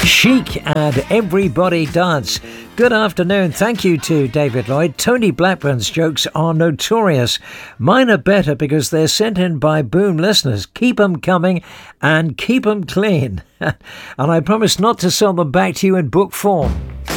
Chic and Everybody Dance. Good afternoon. Thank you to David Lloyd. Tony Blackburn's jokes are notorious. Mine are better because they're sent in by Boom listeners. Keep 'em coming and keep 'em clean. And I promise not to sell them back to you in book form.